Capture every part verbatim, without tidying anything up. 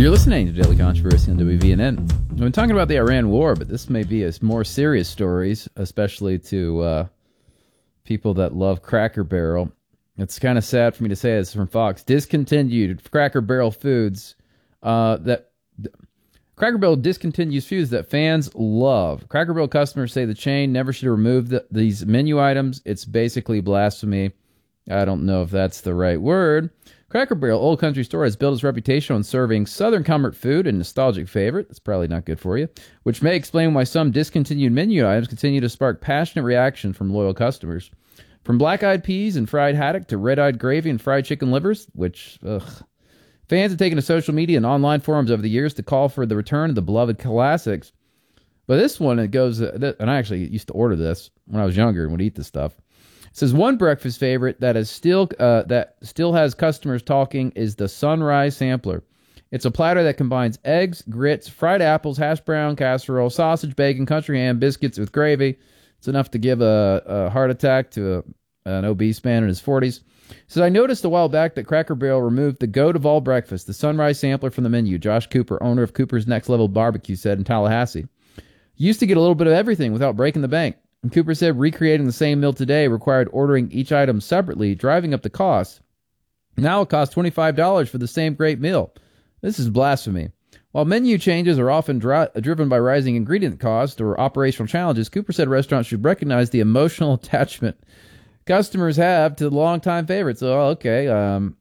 You're listening to Daily Controversy on W V N N. I've been talking about the Iran war, but this may be a more serious stories, especially to uh, people that love Cracker Barrel. It's kind of sad for me to say this from Fox. Discontinued Cracker Barrel foods uh, that Cracker Barrel discontinues foods that fans love. Cracker Barrel customers say the chain never should have removed the, these menu items. It's basically blasphemy. I don't know if that's the right word. Cracker Barrel Old Country Store has built its reputation on serving Southern comfort food and nostalgic favorite. That's probably not good for you, which may explain why some discontinued menu items continue to spark passionate reaction from loyal customers. From black-eyed peas and fried haddock to red-eyed gravy and fried chicken livers, which, ugh. Fans have taken to social media and online forums over the years to call for the return of the beloved classics. But this one, it goes, uh, and I actually used to order this when I was younger and would eat this stuff. It says one breakfast favorite that is still uh, that still has customers talking is the Sunrise Sampler. It's a platter that combines eggs, grits, fried apples, hash brown, casserole, sausage, bacon, country ham, biscuits with gravy. It's enough to give a, a heart attack to a, an obese man in his forties. It says, I noticed a while back that Cracker Barrel removed the goat of all breakfast, the Sunrise Sampler, from the menu. Josh Cooper, owner of Cooper's Next Level Barbecue, said in Tallahassee. Used to get a little bit of everything without breaking the bank. And Cooper said recreating the same meal today required ordering each item separately, driving up the cost. Now it costs twenty-five dollars for the same great meal. This is blasphemy. While menu changes are often dri- driven by rising ingredient costs or operational challenges, Cooper said restaurants should recognize the emotional attachment customers have to the longtime favorites. Oh, okay. Um,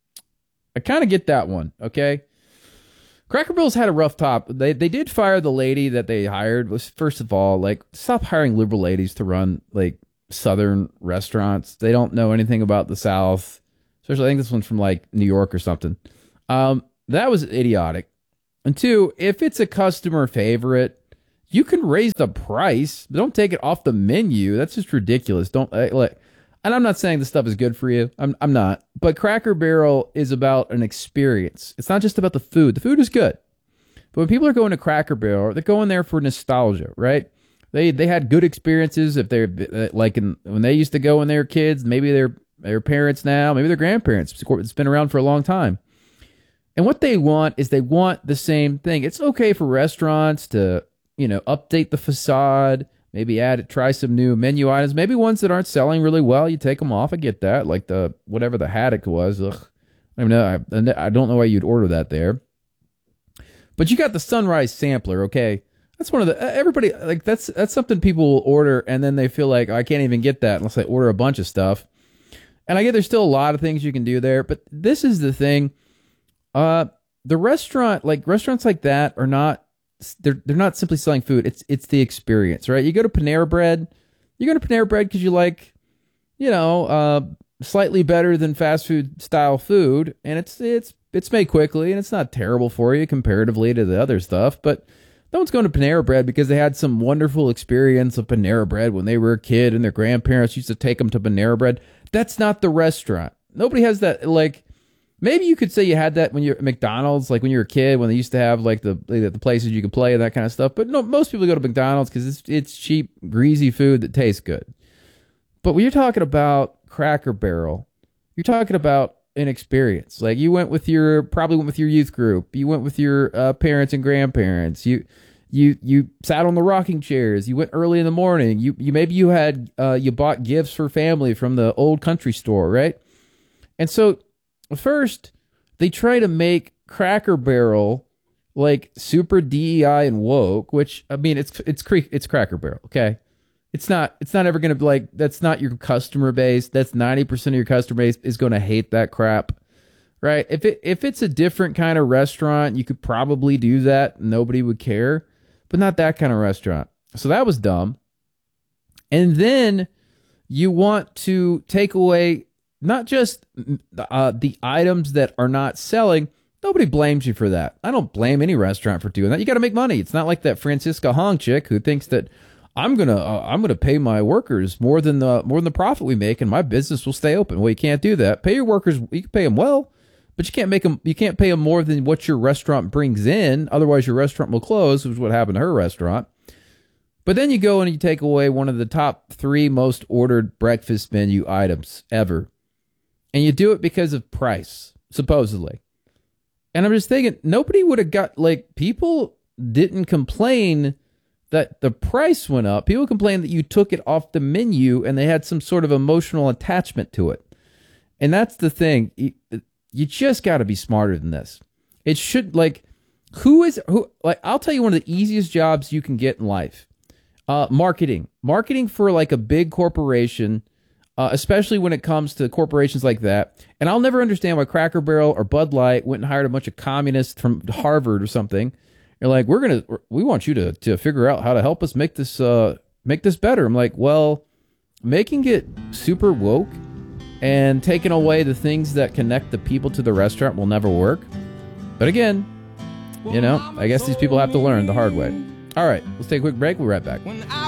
I kind of get that one, okay? Cracker Barrel's had a rough top. They they did fire the lady that they hired. Was First of all, like, stop hiring liberal ladies to run, like, Southern restaurants. They don't know anything about the South. Especially, I think this one's from, like, New York or something. Um, that was idiotic. And two, if it's a customer favorite, you can raise the price, but don't take it off the menu. That's just ridiculous. Don't, like, and I'm not saying this stuff is good for you. I'm I'm not. But Cracker Barrel is about an experience. It's not just about the food. The food is good. But when people are going to Cracker Barrel, they're going there for nostalgia, right? They they had good experiences if they're like in, when they used to go when they were kids. Maybe they're their parents now. Maybe they're grandparents. It's been around for a long time. And what they want is they want the same thing. It's okay for restaurants to, you know, update the facade. Maybe add, try some new menu items. Maybe ones that aren't selling really well, you take them off. I get that. Like the, whatever the haddock was. Ugh. I don't know. I, I don't know why you'd order that there. But you got the Sunrise Sampler, okay? That's one of the, everybody, like that's, that's something people will order and then they feel like, oh, I can't even get that unless I order a bunch of stuff. And I get there's still a lot of things you can do there. But this is the thing. Uh, the restaurant, like restaurants like that are not, They're they're not simply selling food. It's it's the experience, right? You go to Panera Bread. You go to Panera Bread because you like, you know, uh, slightly better than fast food style food, and it's it's it's made quickly and it's not terrible for you comparatively to the other stuff. But no one's going to Panera Bread because they had some wonderful experience of Panera Bread when they were a kid and their grandparents used to take them to Panera Bread. That's not the restaurant. Nobody has that, like. Maybe you could say you had that when you're at McDonald's, like when you were a kid, when they used to have like the the places you could play and that kind of stuff. But no, most people go to McDonald's because it's it's cheap, greasy food that tastes good. But when you're talking about Cracker Barrel, you're talking about an experience. Like you went with your probably went with your youth group, you went with your uh, parents and grandparents. You you you sat on the rocking chairs. You went early in the morning. You you maybe you had uh, you bought gifts for family from the Old Country Store, right? And so. First, they try to make Cracker Barrel like super D E I and woke, which I mean, it's it's it's Cracker Barrel, okay? It's not it's not ever going to be like that's not your customer base. That's ninety percent of your customer base is going to hate that crap, right? If it if it's a different kind of restaurant, you could probably do that. Nobody would care, but not that kind of restaurant. So that was dumb. And then you want to take away. Not just uh, the items that are not selling. Nobody blames you for that. I don't blame any restaurant for doing that. You got to make money. It's not like that Francisca Hong chick who thinks that I'm gonna uh, I'm gonna pay my workers more than the more than the profit we make, and my business will stay open. Well, you can't do that. Pay your workers. You can pay them well, but you can't make them. You can't pay them more than what your restaurant brings in. Otherwise, your restaurant will close, which is what happened to her restaurant. But then you go and you take away one of the top three most ordered breakfast menu items ever. And you do it because of price, supposedly. And I'm just thinking, nobody would have got, like, people didn't complain that the price went up. People complained that you took it off the menu and they had some sort of emotional attachment to it. And that's the thing. You, you just got to be smarter than this. It should, like, who is, who, like, I'll tell you one of the easiest jobs you can get in life. Uh, marketing. Marketing for, like, a big corporation, uh, especially when it comes to corporations like that. And I'll never understand why Cracker Barrel or Bud Light went and hired a bunch of communists from Harvard or something. You're like, we're going to, we want you to, to figure out how to help us make this, uh, make this better. I'm like, well, making it super woke and taking away the things that connect the people to the restaurant will never work. But again, you know, I guess these people have to learn the hard way. All right, let's take a quick break. We'll be right back.